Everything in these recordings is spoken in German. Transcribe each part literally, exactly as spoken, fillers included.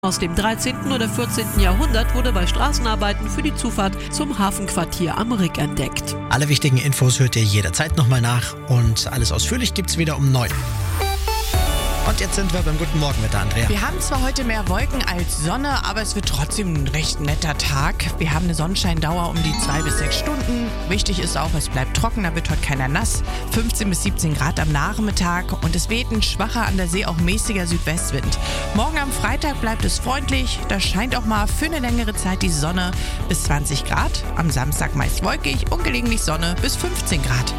Aus dem dreizehnten oder vierzehnten Jahrhundert wurde bei Straßenarbeiten für die Zufahrt zum Hafenquartier am Rig entdeckt. Alle wichtigen Infos hört ihr jederzeit nochmal nach und alles ausführlich gibt's wieder um neun. Und jetzt sind wir beim Guten Morgen mit der Andrea. Wir haben zwar heute mehr Wolken als Sonne, aber es wird trotzdem ein recht netter Tag. Wir haben eine Sonnenscheindauer um die zwei bis sechs Stunden. Wichtig ist auch, es bleibt trocken, da wird heute keiner nass. fünfzehn bis siebzehn Grad am Nachmittag und es weht ein schwacher, an der See auch mäßiger Südwestwind. Morgen am Freitag bleibt es freundlich, da scheint auch mal für eine längere Zeit die Sonne bis zwanzig Grad. Am Samstag meist wolkig und gelegentlich Sonne bis fünfzehn Grad.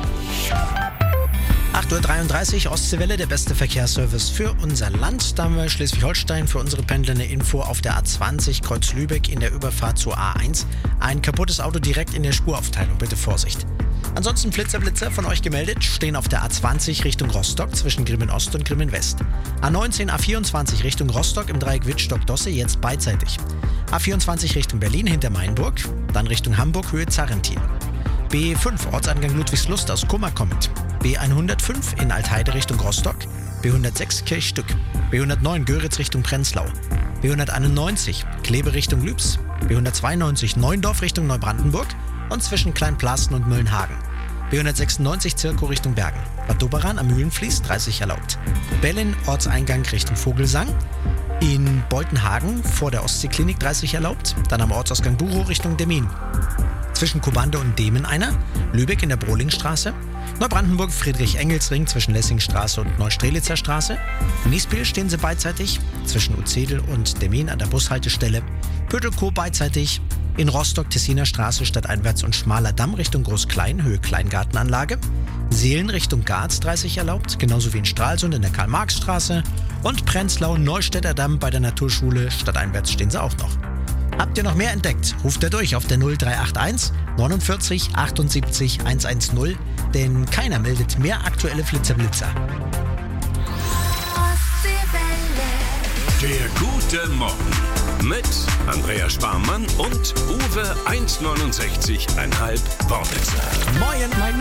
acht Uhr dreiunddreißig, Ostseewelle, der beste Verkehrsservice für unser Land. Da haben wir Schleswig-Holstein für unsere Pendler eine Info auf der A zwanzig Kreuz Lübeck in der Überfahrt zur A eins. Ein kaputtes Auto direkt in der Spuraufteilung, bitte Vorsicht. Ansonsten Flitzer, Blitzer von euch gemeldet, stehen auf der A zwanzig Richtung Rostock zwischen Grimmen Ost und Grimmen West. A neunzehn, A vierundzwanzig Richtung Rostock im Dreieck Wittstock-Dosse, jetzt beidseitig. A vierundzwanzig Richtung Berlin hinter Mainburg, dann Richtung Hamburg Höhe Zarrentin. B fünf, Ortsangang Ludwigslust aus Kummer kommend. B hundertfünf in Altheide Richtung Rostock. B hundertsechs Kirchstück. B hundertneun Göritz Richtung Prenzlau. B hunderteinundneunzig Kleve Richtung Lübs. B hundertzweiundneunzig Neuendorf Richtung Neubrandenburg und zwischen Kleinplasten und Müllenhagen. B hundertsechsundneunzig Zirkow Richtung Bergen. Bad Doberan am Mühlenfließ dreißig erlaubt. Bellin Ortseingang Richtung Vogelsang. In Beutenhagen vor der Ostseeklinik dreißig erlaubt. Dann am Ortsausgang Buchow Richtung Demmin. Zwischen Kobande und Demen einer, Lübeck in der Brohlingstraße, Neubrandenburg Friedrich-Engels-Ring zwischen Lessingstraße und Neustrelitzer Straße, Niespil stehen sie beidseitig, zwischen Uzedel und Demmin an der Bushaltestelle, Pödelkow beidseitig, in Rostock Tessiner Straße stadteinwärts und Schmaler Damm Richtung Groß-Klein, Höhe Kleingartenanlage, Seelen Richtung Garz dreißig erlaubt, genauso wie in Stralsund in der Karl-Marx-Straße und Prenzlau Neustädter Damm bei der Naturschule stadteinwärts stehen sie auch noch. Habt ihr noch mehr entdeckt? Ruft ihr durch auf der null drei acht eins neunundvierzig achtundsiebzig hundertzehn, denn keiner meldet mehr aktuelle Flitzer-Blitzer. Der gute Morgen mit Andrea Sparmann und Uwe eins neunundsechzig Komma fünf Wortwitzer. Moin, mein